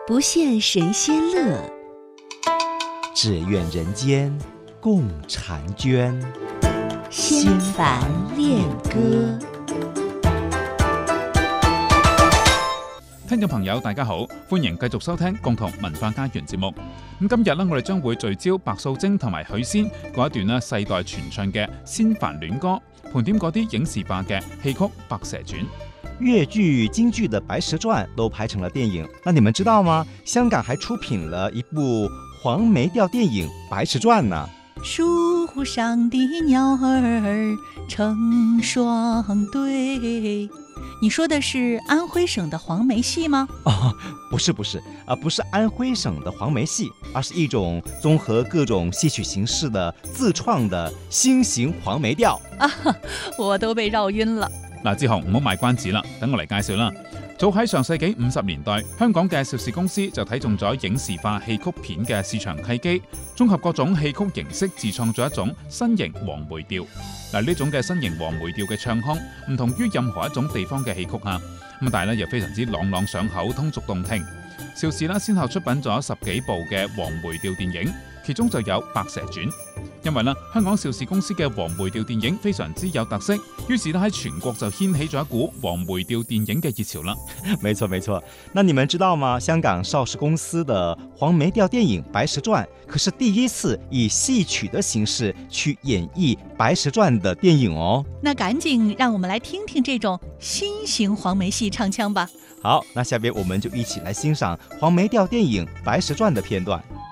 不羡神仙乐， 只愿人间共婵娟。 仙凡恋歌。 聽眾朋友大家好，歡迎繼續收聽共同文化家園節目。咁今日我哋將會聚焦白素貞同埋許仙嗰一段世代傳唱嘅仙凡戀歌，盤點嗰啲影視化嘅戲曲《白蛇傳》。 粵劇、京劇的《白蛇傳》都拍成了電影，那你們知道嗎？香港還出品了一部黃梅調電影《白蛇傳》呢。 樹上的鳥兒成雙對。你說的是安徽省的黃梅戲嗎？ 不是，不是安徽省的黃梅戲，而是一種綜合各種戲曲形式的自創的新型黃梅調。 我都被繞暈了。 嗱，志雄唔好賣關子啦，等我嚟介紹啦。早喺上世紀50年代，香港嘅邵氏公司就睇中咗影視化戲曲片嘅市場契機，綜合各種戲曲形式，自創咗一種新型黃梅調。嗱，呢種嘅新型黃梅調嘅唱腔，唔同於任何一種地方嘅戲曲啊，咁但係咧又非常之朗朗上口，通俗動聽。邵氏啦，先後出品咗10幾部嘅黃梅調電影，其中就有《白蛇傳》。因為咧，香港邵氏公司嘅黃梅調電影非常之有特色，於是咧喺全國就掀起咗一股黃梅調電影嘅熱潮啦。 沒錯，那你們知道嗎？香港邵氏公司的黃梅調電影《白蛇傳》可是第一次以戲曲的形式去演繹《白蛇傳》的電影哦。 那趕緊讓我們來聽聽這種新型黃梅戲唱腔吧。 好，那下邊我們就一起來欣賞黃梅調電影《白蛇傳》的片段。